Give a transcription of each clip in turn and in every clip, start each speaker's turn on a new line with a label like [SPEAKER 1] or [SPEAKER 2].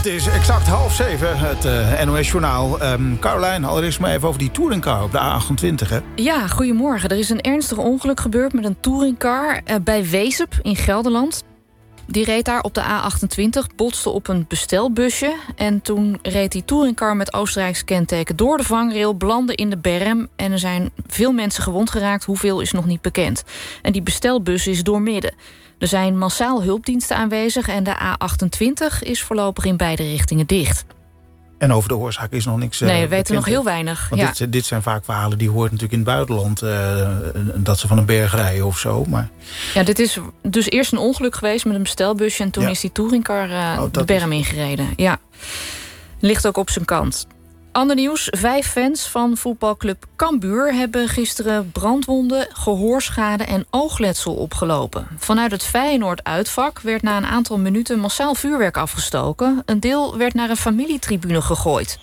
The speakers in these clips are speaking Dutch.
[SPEAKER 1] Het is exact 6:30, het NOS-journaal. Caroline, allereerst maar even over die touringcar op de A28, hè?
[SPEAKER 2] Ja, goedemorgen. Er is een ernstig ongeluk gebeurd met een touringcar bij Wezep in Gelderland. Die reed daar op de A28, botste op een bestelbusje. En toen reed die touringcar met Oostenrijks kenteken door de vangrail, belandde in de berm. En er zijn veel mensen gewond geraakt, hoeveel is nog niet bekend. En die bestelbus is doormidden. Er zijn massaal hulpdiensten aanwezig en de A28 is voorlopig in beide richtingen dicht.
[SPEAKER 1] En over de oorzaak is nog niks
[SPEAKER 2] Nee, we weten
[SPEAKER 1] bekend,
[SPEAKER 2] nog heel weinig.
[SPEAKER 1] Want
[SPEAKER 2] ja.
[SPEAKER 1] dit zijn vaak verhalen die hoort natuurlijk in het buitenland. Dat ze van een berg rijden of zo. Maar...
[SPEAKER 2] Ja, dit is dus eerst een ongeluk geweest met een bestelbusje. En toen is die touringcar de berm ingereden. Ja, ligt ook op zijn kant. Ander nieuws, 5 fans van voetbalclub Cambuur hebben gisteren brandwonden, gehoorschade en oogletsel opgelopen. Vanuit het Feyenoord-uitvak werd na een aantal minuten massaal vuurwerk afgestoken. Een deel werd naar een familietribune gegooid.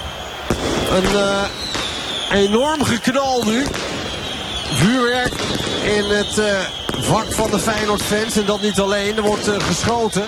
[SPEAKER 3] Een enorm geknal nu. Vuurwerk in het vak van de Feyenoord-fans. En dat niet alleen, er wordt geschoten.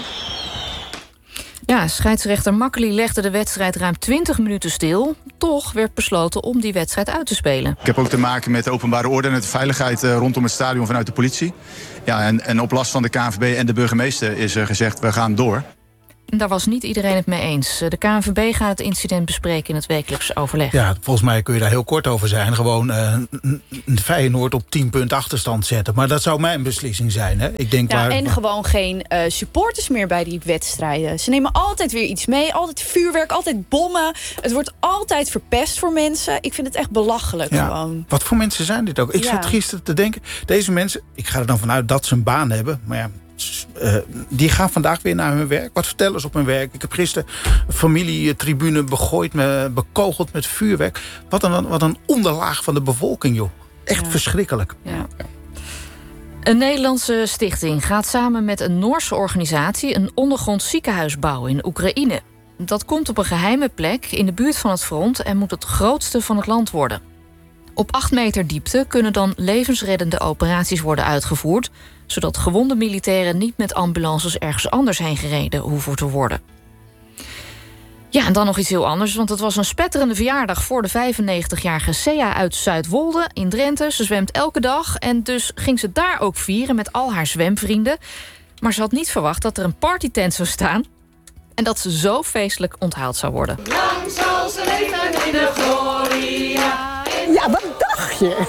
[SPEAKER 2] Ja, scheidsrechter Makkely legde de wedstrijd ruim 20 minuten stil. Toch werd besloten om die wedstrijd uit te spelen.
[SPEAKER 4] Ik heb ook te maken met de openbare orde en de veiligheid rondom het stadion vanuit de politie. Ja, en op last van de KNVB en de burgemeester is er gezegd, we gaan door.
[SPEAKER 2] Daar was niet iedereen het mee eens. De KNVB gaat het incident bespreken in het wekelijks overleg.
[SPEAKER 1] Ja, volgens mij kun je daar heel kort over zijn. Gewoon een Feyenoord op 10 punten achterstand zetten. Maar dat zou mijn beslissing zijn. Hè? Ik denk
[SPEAKER 5] en gewoon geen supporters meer bij die wedstrijden. Ze nemen altijd weer iets mee. Altijd vuurwerk, altijd bommen. Het wordt altijd verpest voor mensen. Ik vind het echt belachelijk gewoon.
[SPEAKER 1] Wat voor mensen zijn dit ook? Ik zat gisteren te denken, deze mensen, ik ga er dan vanuit dat ze een baan hebben. Maar ja, die gaan vandaag weer naar hun werk. Wat vertellen ze op hun werk? Ik heb gisteren een familietribune bekogeld met vuurwerk. Wat een onderlaag van de bevolking, joh. Echt verschrikkelijk.
[SPEAKER 2] Ja. Een Nederlandse stichting gaat samen met een Noorse organisatie een ondergronds ziekenhuis bouwen in Oekraïne. Dat komt op een geheime plek in de buurt van het front en moet het grootste van het land worden. Op 8 meter diepte kunnen dan levensreddende operaties worden uitgevoerd, zodat gewonde militairen niet met ambulances ergens anders heen gereden hoeven te worden. Ja, en dan nog iets heel anders, want het was een spetterende verjaardag voor de 95-jarige Sea uit Zuidwolde in Drenthe. Ze zwemt elke dag en dus ging ze daar ook vieren met al haar zwemvrienden. Maar ze had niet verwacht dat er een partytent zou staan en dat ze zo feestelijk onthaald zou worden.
[SPEAKER 6] Lang zal ze leven in de gloria.
[SPEAKER 7] Ja, wat dacht je?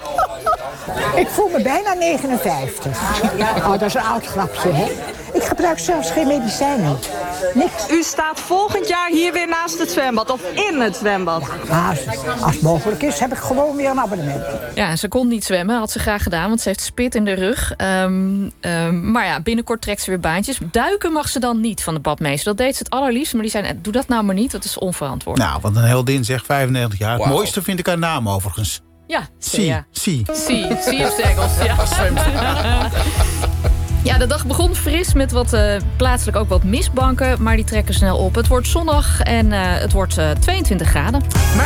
[SPEAKER 7] Ik voel me bijna 59. Oh, dat is een oud grapje, hè? Ik gebruik zelfs geen medicijnen. Niks.
[SPEAKER 8] U staat volgend jaar hier weer naast het zwembad of in het zwembad?
[SPEAKER 7] Ja, als het mogelijk is, heb ik gewoon weer een abonnement.
[SPEAKER 2] Ja, ze kon niet zwemmen, had ze graag gedaan, want ze heeft spit in de rug. Maar ja, binnenkort trekt ze weer baantjes. Duiken mag ze dan niet van de badmeester. Dat deed ze het allerliefst, maar die zei, doe dat nou maar niet, dat is onverantwoord.
[SPEAKER 1] Nou, wat een heldin zeg, 95 jaar. Het mooiste vind ik haar naam overigens.
[SPEAKER 2] Ja,
[SPEAKER 1] Sea
[SPEAKER 2] of Zegels. Ja. Ja, de dag begon fris met wat plaatselijk ook wat mistbanken, maar die trekken snel op. Het wordt zonnig en het wordt 22 graden.